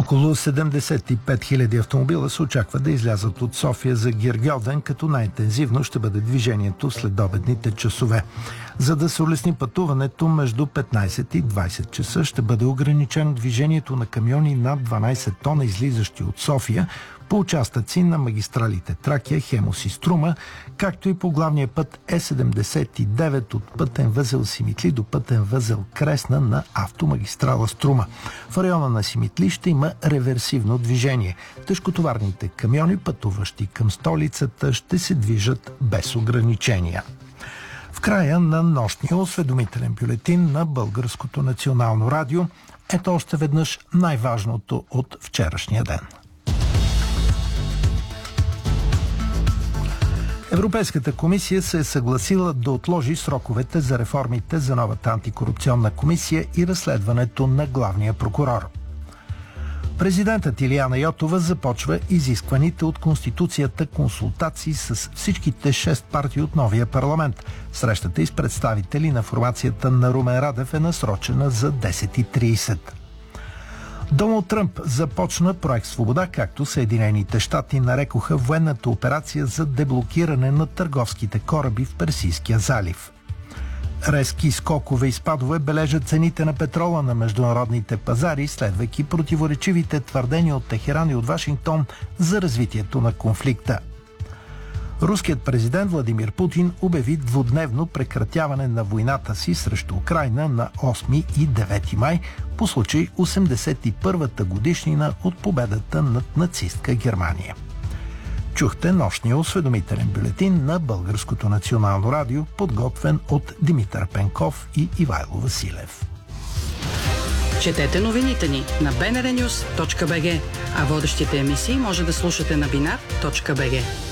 Около 75 000 автомобила се очаква да излязат от София за Гергьовден, като най-интензивно ще бъде движението след обедните часове. За да се улесни пътуването, между 15 и 20 часа ще бъде ограничено движението на камиони над 12 тона, излизащи от София, по участъци на магистралите Тракия, Хемус и Струма, както и по главния път Е79 от пътен възел Симитли до пътен възел Кресна на автомагистрала Струма. В района на Симитли ще има реверсивно движение. Тежкотоварните камиони, пътуващи към столицата, ще се движат без ограничения. В края на нощния осведомителен бюлетин на Българското национално радио, ето още веднъж най-важното от вчерашния ден. Европейската комисия се е съгласила да отложи сроковете за реформите за новата антикорупционна комисия и разследването на главния прокурор. Президентът Илияна Йотова започва изискваните от Конституцията консултации с всичките 6 партии от новия парламент. Срещата и с представители на формацията на Румен Радев е насрочена за 10:30. Доналд Тръмп започна проект Свобода, както Съединените щати нарекоха военната операция за деблокиране на търговските кораби в Персийския залив. Резки скокове и спадове бележат цените на петрола на международните пазари, следвайки противоречивите твърдения от Техеран и от Вашингтон за развитието на конфликта. Руският президент Владимир Путин обяви двудневно прекратяване на войната си срещу Украйна на 8 и 9 май по случай 81-та годишнина от победата над нацистка Германия. Чухте нощния осведомителен бюлетин на Българското национално радио, подготвен от Димитър Пенков и Ивайло Василев. Четете новините ни на bnrnews.bg, а водещите емисии може да слушате на binar.bg.